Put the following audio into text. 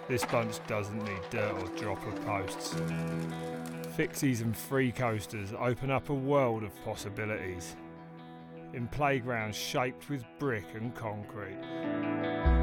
This bunch doesn't need dirt or dropper posts. Fixies and free coasters open up a world of possibilities in playgrounds shaped with brick and concrete.